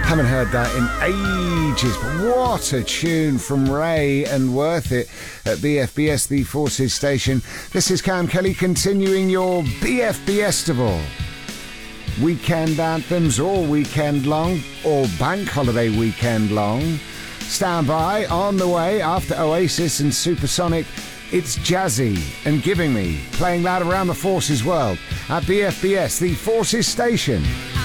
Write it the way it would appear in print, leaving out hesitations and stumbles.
Haven't heard that in ages, but what a tune from Ray and Worth It at BFBS, the Forces station. This is Cam Kelly continuing your BFBStival. Weekend anthems all weekend long, or bank holiday weekend long. Stand by, on the way after Oasis and Supersonic. It's Jazzy and Giving Me, playing that around the Forces world at BFBS, the Forces station.